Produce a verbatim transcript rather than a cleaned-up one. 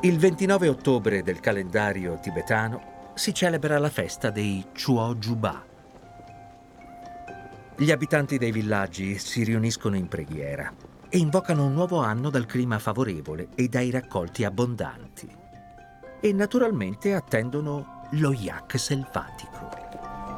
Il ventinove ottobre del calendario tibetano si celebra la festa dei Chuo Juba. Gli abitanti dei villaggi si riuniscono in preghiera e invocano un nuovo anno dal clima favorevole e dai raccolti abbondanti. E naturalmente attendono lo yak selvatico.